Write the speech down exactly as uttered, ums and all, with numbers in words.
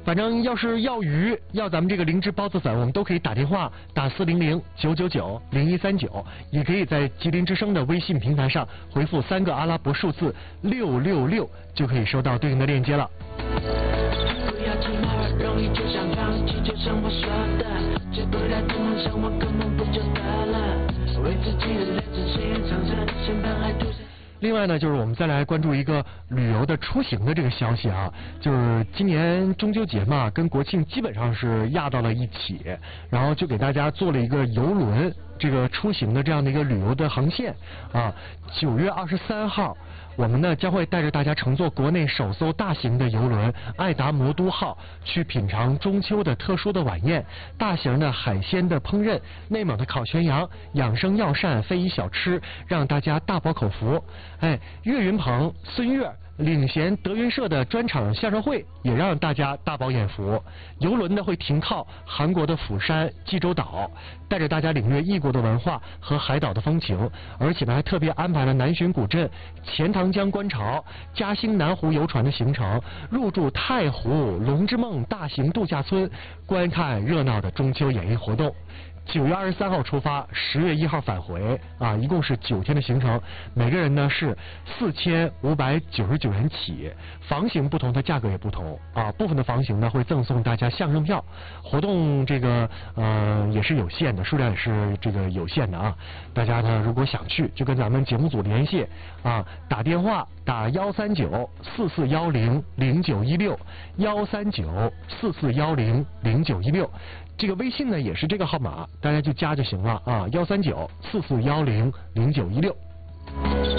反正要是要鱼，要咱们这个灵芝孢子粉，我们都可以打电话打四零零九九九零一三九，也可以在吉林之声的微信平台上回复三个阿拉伯数字六六六，就可以收到对应的链接了。 不要这么容易就想放弃，就像我说的，追不了的梦想我根本不就得了，为自己的人生实验尝试，先把爱涂上。 另外呢，就是我们再来关注一个旅游的出行的这个消息啊，就是今年中秋节嘛，跟国庆基本上是压到了一起，然后就给大家做了一个邮轮这个出行的这样的一个旅游的航线啊。九月二十三号，我们呢将会带着大家乘坐国内首艘大型的邮轮爱达魔都号，去品尝中秋的特殊的晚宴，大型的海鲜的烹饪，内蒙的烤全羊，养生药膳，非遗小吃，让大家大饱口福。哎，岳云鹏、孙越领衔德云社的专场相声会，也让大家大饱眼福。邮轮呢会停靠韩国的釜山、济州岛，带着大家领略异国的文化和海岛的风情，而且呢还特别安排了南浔古镇、钱塘江观潮、嘉兴南湖游船的行程，入住太湖龙之梦大型度假村，观看热闹的中秋演艺活动。九月二十三号出发，十月一号返回啊，一共是九天的行程，每个人呢是四千五百九十九元起，房型不同，它价格也不同啊。部分的房型呢会赠送大家相声票，活动这个呃也是有限的，数量也是这个有限的啊。大家呢如果想去，就跟咱们节目组联系啊，打电话打幺三九四四幺零零九一六幺三九四四幺零零九一六。这个微信呢也是这个号码，大家就加就行了啊，幺三九四四幺零零九一六。